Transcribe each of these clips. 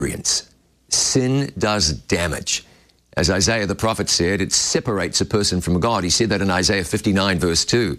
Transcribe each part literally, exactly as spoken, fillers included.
experience. Sin does damage. As Isaiah the prophet said, it separates a person from God. He said that in Isaiah fifty-nine, verse two.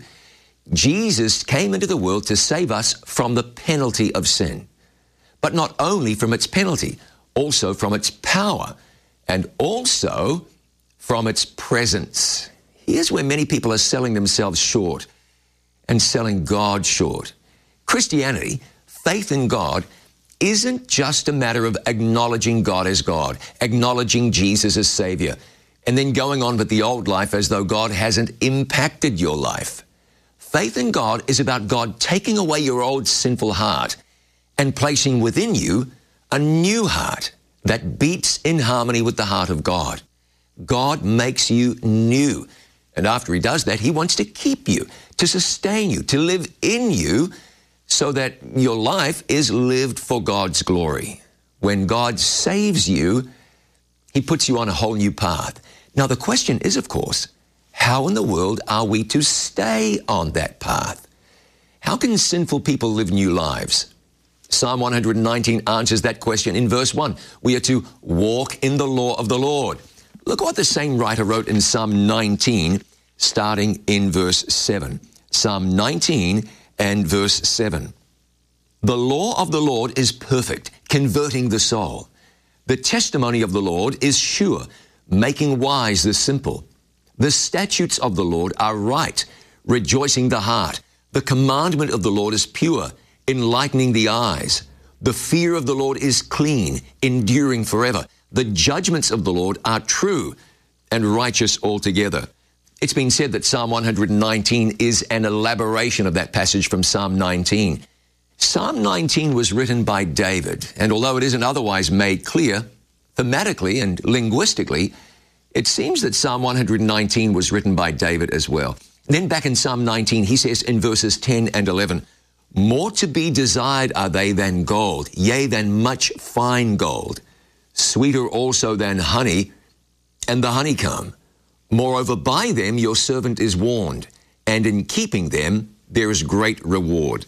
Jesus came into the world to save us from the penalty of sin, but not only from its penalty, also from its power, and also from its presence. Here's where many people are selling themselves short and selling God short. Christianity, faith in God, isn't just a matter of acknowledging God as God, acknowledging Jesus as Savior, and then going on with the old life as though God hasn't impacted your life. Faith in God is about God taking away your old sinful heart and placing within you a new heart that beats in harmony with the heart of God. God makes you new. And after He does that, He wants to keep you, to sustain you, to live in you so that your life is lived for God's glory. When God saves you, He puts you on a whole new path. Now, the question is, of course, how in the world are we to stay on that path? How can sinful people live new lives? Psalm one hundred nineteen answers that question in verse one. We are to walk in the law of the Lord. Look what the same writer wrote in Psalm nineteen, starting in verse seven. Psalm nineteen and verse seven. The law of the Lord is perfect, converting the soul. The testimony of the Lord is sure, making wise the simple. The statutes of the Lord are right, rejoicing the heart. The commandment of the Lord is pure, enlightening the eyes. The fear of the Lord is clean, enduring forever. The judgments of the Lord are true and righteous altogether. It's been said that Psalm one hundred nineteen is an elaboration of that passage from Psalm nineteen. Psalm nineteen was written by David, and although it isn't otherwise made clear, thematically and linguistically, it seems that Psalm one hundred nineteen was written by David as well. Then back in Psalm nineteen, he says in verses ten and eleven, more to be desired are they than gold, yea, than much fine gold, sweeter also than honey and the honeycomb. Moreover, by them your servant is warned, and in keeping them there is great reward.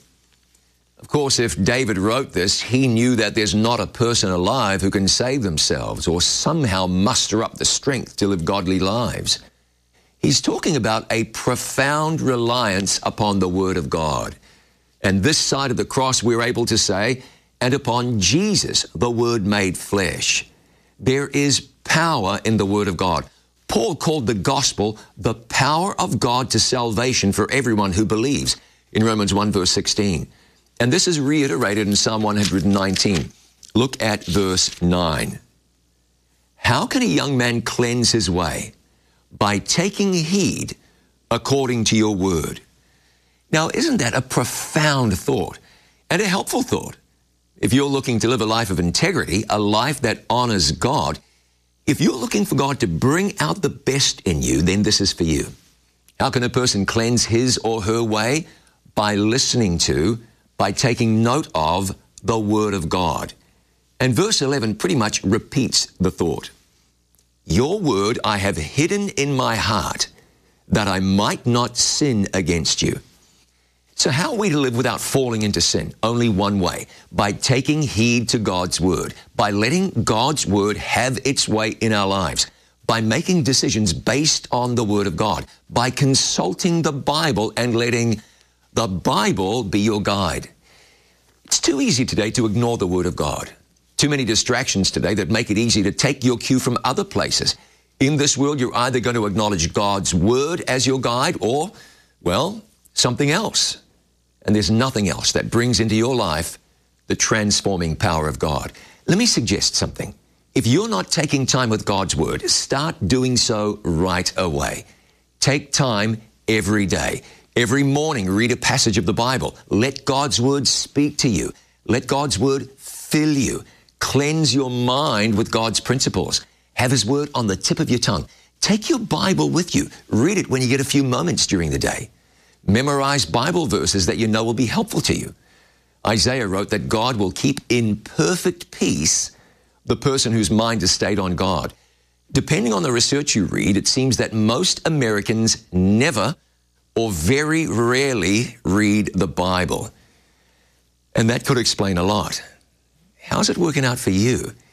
Of course, if David wrote this, he knew that there's not a person alive who can save themselves or somehow muster up the strength to live godly lives. He's talking about a profound reliance upon the Word of God. And this side of the cross, we're able to say, and upon Jesus, the Word made flesh. There is power in the Word of God. Paul called the gospel the power of God to salvation for everyone who believes in Romans one, verse sixteen. And this is reiterated in Psalm one hundred nineteen. Look at verse nine. How can a young man cleanse his way? By taking heed according to your word. Now, isn't that a profound thought and a helpful thought? If you're looking to live a life of integrity, a life that honors God, if you're looking for God to bring out the best in you, then this is for you. How can a person cleanse his or her way? By listening to, by taking note of the Word of God. And verse eleven pretty much repeats the thought. Your word I have hidden in my heart, that I might not sin against you. So how are we to live without falling into sin? Only one way, by taking heed to God's Word, by letting God's Word have its way in our lives, by making decisions based on the Word of God, by consulting the Bible and letting the Bible be your guide. It's too easy today to ignore the Word of God. Too many distractions today that make it easy to take your cue from other places. In this world, you're either going to acknowledge God's Word as your guide or, well, something else. And there's nothing else that brings into your life the transforming power of God. Let me suggest something. If you're not taking time with God's Word, start doing so right away. Take time every day. Every morning, read a passage of the Bible. Let God's Word speak to you. Let God's Word fill you. Cleanse your mind with God's principles. Have His Word on the tip of your tongue. Take your Bible with you. Read it when you get a few moments during the day. Memorize Bible verses that you know will be helpful to you. Isaiah wrote that God will keep in perfect peace the person whose mind is stayed on God. Depending on the research you read, it seems that most Americans never or very rarely read the Bible. And that could explain a lot. how's it working out for you?